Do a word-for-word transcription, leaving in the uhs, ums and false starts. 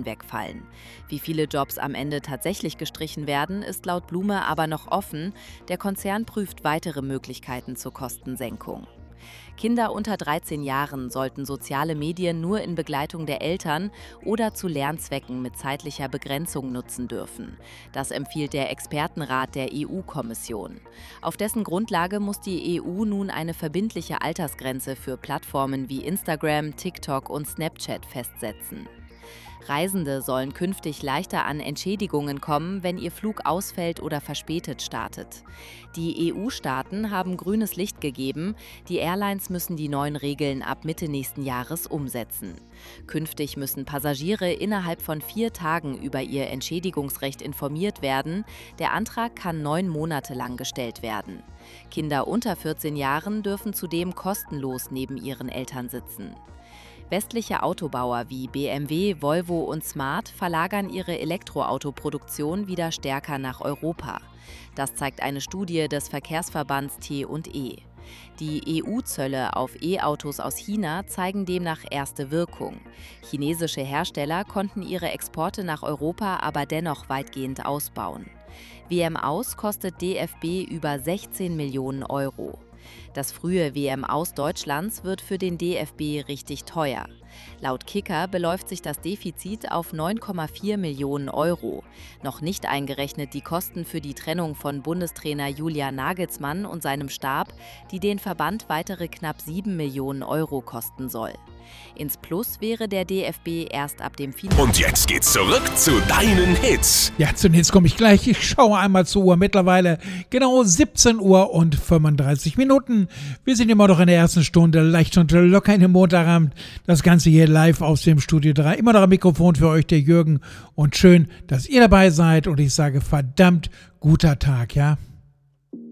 Stellen wegfallen. Wie viele Jobs am Ende tatsächlich gestrichen werden, ist laut Blume aber noch offen. Der Konzern prüft weitere Möglichkeiten zur Kostensenkung. Kinder unter dreizehn Jahren sollten soziale Medien nur in Begleitung der Eltern oder zu Lernzwecken mit zeitlicher Begrenzung nutzen dürfen. Das empfiehlt der Expertenrat der E U-Kommission. Auf dessen Grundlage muss die E U nun eine verbindliche Altersgrenze für Plattformen wie Instagram, TikTok und Snapchat festsetzen. Reisende sollen künftig leichter an Entschädigungen kommen, wenn ihr Flug ausfällt oder verspätet startet. Die E U-Staaten haben grünes Licht gegeben. Die Airlines müssen die neuen Regeln ab Mitte nächsten Jahres umsetzen. Künftig müssen Passagiere innerhalb von vier Tagen über ihr Entschädigungsrecht informiert werden. Der Antrag kann neun Monate lang gestellt werden. Kinder unter vierzehn Jahren dürfen zudem kostenlos neben ihren Eltern sitzen. Westliche Autobauer wie B M W, Volvo und Smart verlagern ihre Elektroautoproduktion wieder stärker nach Europa. Das zeigt eine Studie des Verkehrsverbands T und E. Die E U-Zölle auf E-Autos aus China zeigen demnach erste Wirkung. Chinesische Hersteller konnten ihre Exporte nach Europa aber dennoch weitgehend ausbauen. W M aus kostet D F B über sechzehn Millionen Euro. Das frühe W M aus Deutschlands wird für den D F B richtig teuer. Laut Kicker beläuft sich das Defizit auf neun Komma vier Millionen Euro. Noch nicht eingerechnet die Kosten für die Trennung von Bundestrainer Julian Nagelsmann und seinem Stab, die den Verband weitere knapp sieben Millionen Euro kosten soll. Ins Plus wäre der D F B erst ab dem Finale. Und jetzt geht's zurück zu deinen Hits. Ja, zu den Hits komme ich gleich. Ich schaue einmal zur Uhr. Mittlerweile genau siebzehn Uhr und fünfunddreißig Minuten. Wir sind immer noch in der ersten Stunde, leicht und locker in den Montagabend. Das Ganze hier live aus dem Studio drei. Immer noch am Mikrofon für euch, der Jürgen. Und schön, dass ihr dabei seid. Und ich sage verdammt guter Tag, ja.